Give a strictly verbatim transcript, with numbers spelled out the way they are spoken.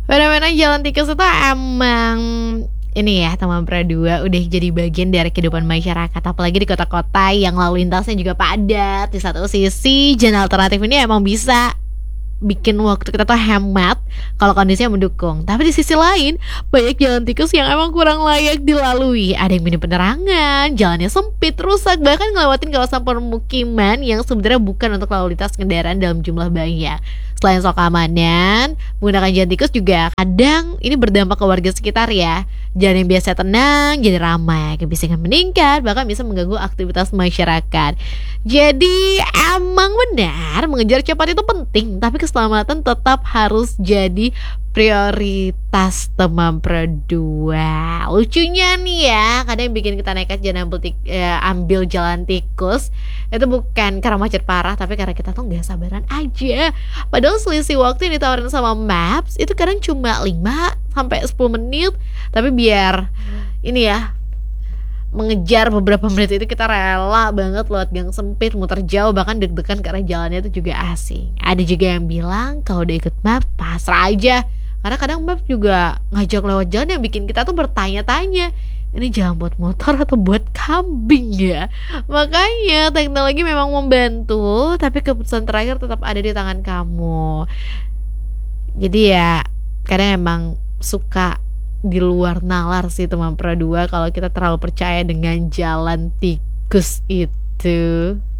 Fenomena jalan tikus itu emang ini ya teman Pradua udah jadi bagian dari kehidupan masyarakat, apalagi di kota-kota yang lalu lintasnya juga padat. Di satu sisi jalan alternatif ini emang bisa bikin waktu kita tuh hemat kalau kondisinya mendukung. Tapi di sisi lain banyak jalan tikus yang emang kurang layak dilalui. Ada yang minim penerangan, jalannya sempit, rusak, bahkan ngelewatin kawasan permukiman yang sebenarnya bukan untuk lalu lintas kendaraan dalam jumlah banyak. Selain soal keamanan, menggunakan jalan tikus juga kadang ini berdampak ke warga sekitar ya. Jalan yang biasa tenang jadi ramai, kebisingan meningkat, bahkan bisa mengganggu aktivitas masyarakat. Jadi emang benar mengejar cepat itu penting, tapi keselamatan tetap harus jadi prioritas teman Pradua. Lucunya nih ya, kadang yang bikin kita nekat jalan ambil, tik- eh, ambil jalan tikus itu bukan karena macet parah, tapi karena kita tuh gak sabaran aja. Padahal selisih waktu yang ditawarin sama Maps itu kadang cuma lima sampai sepuluh menit, tapi biar ini ya mengejar beberapa menit itu kita rela banget lewat gang sempit, muter jauh, bahkan deg-degan karena jalannya itu juga asing. Ada juga yang bilang kalau udah ikut map pasrah aja, karena kadang map juga ngajak lewat jalan yang bikin kita tuh bertanya-tanya, ini jalan buat motor atau buat kambing ya. Makanya teknologi memang membantu, tapi keputusan terakhir tetap ada di tangan kamu. Jadi ya kadang emang suka di luar nalar sih teman Pradua kalau kita terlalu percaya dengan jalan tikus itu.